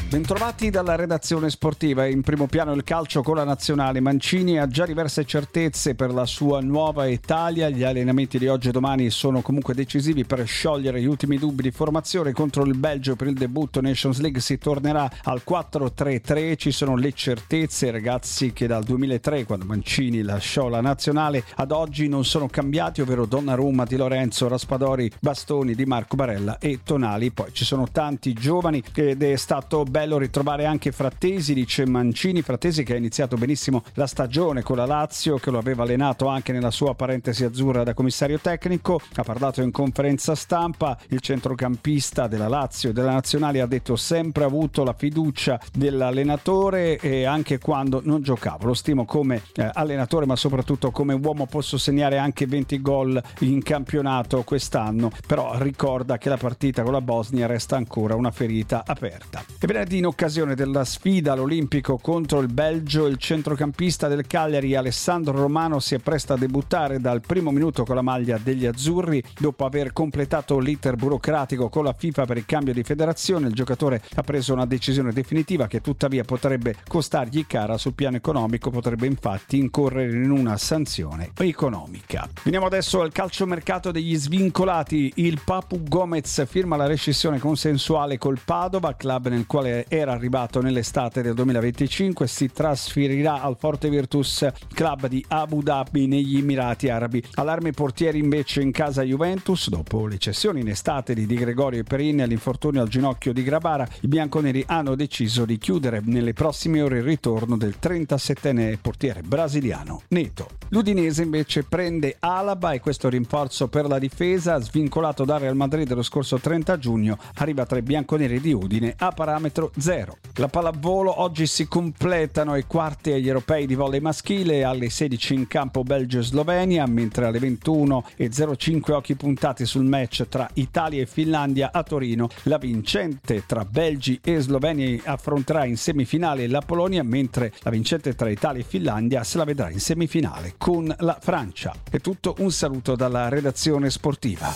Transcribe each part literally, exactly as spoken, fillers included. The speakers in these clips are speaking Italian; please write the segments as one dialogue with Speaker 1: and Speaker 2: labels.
Speaker 1: Bentrovati dalla redazione sportiva. In primo piano il calcio con la nazionale. Mancini ha già diverse certezze per la sua nuova Italia. Gli allenamenti di oggi e domani sono comunque decisivi per sciogliere gli ultimi dubbi di formazione. Contro il Belgio per il debutto Nations League si tornerà al quattro tre tre. Ci sono le certezze, ragazzi che dal duemilatré, quando Mancini lasciò la nazionale, ad oggi non sono cambiati, ovvero Donnarumma, Di Lorenzo, Raspadori, Bastoni, Di Marco, Barella e Tonali. Poi ci sono tanti giovani ed è stato bello bello ritrovare anche Frattesi, dice Mancini. Frattesi che ha iniziato benissimo la stagione con la Lazio, che lo aveva allenato anche nella sua parentesi azzurra da commissario tecnico. Ha parlato in conferenza stampa. Il centrocampista della Lazio e della nazionale ha detto sempre avuto la fiducia dell'allenatore e anche quando non giocavo. Lo stimo come eh, allenatore, ma soprattutto come uomo. Posso segnare anche venti gol in campionato quest'anno, però ricorda che la partita con la Bosnia resta ancora una ferita aperta. E venerdì, in occasione della sfida all'Olimpico contro il Belgio, il centrocampista del Cagliari Alessandro Romano si appresta a debuttare dal primo minuto con la maglia degli azzurri. Dopo aver completato l'iter burocratico con la FIFA per il cambio di federazione, il giocatore ha preso una decisione definitiva che tuttavia potrebbe costargli cara sul piano economico. Potrebbe infatti incorrere in una sanzione economica. Veniamo adesso al calciomercato degli svincolati. Il Papu Gomez firma la rescissione consensuale col Padova, club nel quale era arrivato nell'estate del duemilaventicinque. Si trasferirà al Forte Virtus, club di Abu Dhabi negli Emirati Arabi. Allarme portieri invece in casa Juventus. Dopo le cessioni in estate di Di Gregorio e Perin e l'infortunio al ginocchio di Grabara, i bianconeri hanno deciso di chiudere nelle prossime ore il ritorno del trentasettenne portiere brasiliano Neto. L'Udinese invece prende Alaba e questo rinforzo per la difesa, svincolato dal Real Madrid lo scorso trenta giugno, arriva tra i bianconeri di Udine a parametro zero. La pallavolo, oggi si completano i quarti agli europei di volley maschile. Alle sedici in campo Belgio e Slovenia, mentre alle ventuno e zero cinque occhi puntati sul match tra Italia e Finlandia a Torino. La vincente tra Belgi e Slovenia affronterà in semifinale la Polonia, mentre la vincente tra Italia e Finlandia se la vedrà in semifinale con la Francia. È tutto, un saluto dalla redazione sportiva.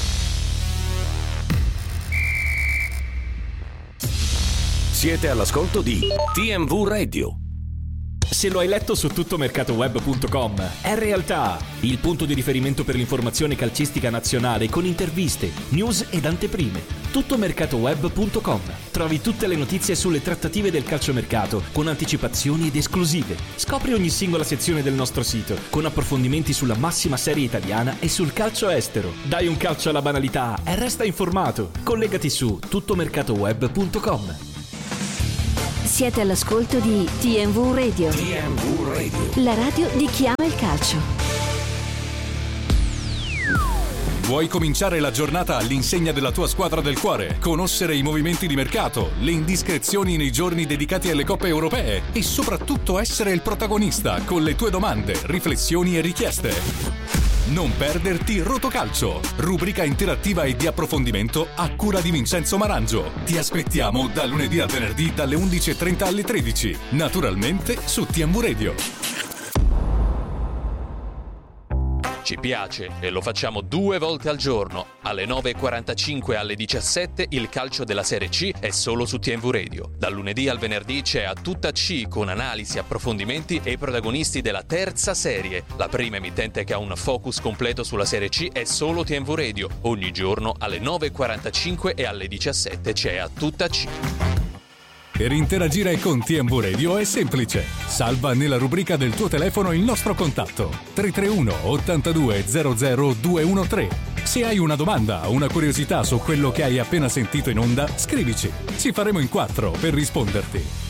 Speaker 2: Siete all'ascolto di T M V Radio.
Speaker 3: Se lo hai letto su tuttomercatoweb punto com, è realtà. Il punto di riferimento per l'informazione calcistica nazionale con interviste, news ed anteprime. tuttomercatoweb punto com. Trovi tutte le notizie sulle trattative del calciomercato con anticipazioni ed esclusive. Scopri ogni singola sezione del nostro sito con approfondimenti sulla massima serie italiana e sul calcio estero. Dai un calcio alla banalità e resta informato. Collegati su tuttomercatoweb punto com.
Speaker 4: Siete all'ascolto di T M V Radio.
Speaker 2: T M V Radio.
Speaker 4: La radio di chi ama il calcio.
Speaker 5: Vuoi cominciare la giornata all'insegna della tua squadra del cuore? Conoscere i movimenti di mercato, le indiscrezioni nei giorni dedicati alle coppe europee e soprattutto essere il protagonista con le tue domande, riflessioni e richieste. Non perderti Rotocalcio, rubrica interattiva e di approfondimento a cura di Vincenzo Marangio. Ti aspettiamo da lunedì a venerdì dalle undici e trenta alle tredici, naturalmente su T M V Radio.
Speaker 6: Ci piace e lo facciamo due volte al giorno. Alle nove e quarantacinque e alle diciassette il calcio della Serie C è solo su T M V Radio. Dal lunedì al venerdì c'è A Tutta C con analisi, approfondimenti e i protagonisti della terza serie. La prima emittente che ha un focus completo sulla Serie C è solo T M V Radio. Ogni giorno alle nove e quarantacinque e alle diciassette c'è A Tutta C.
Speaker 5: Per interagire con T M V Radio è semplice. Salva nella rubrica del tuo telefono il nostro contatto tre tre uno ottantadue zero zero due uno tre. Se hai una domanda o una curiosità su quello che hai appena sentito in onda, scrivici. Ci faremo in quattro per risponderti.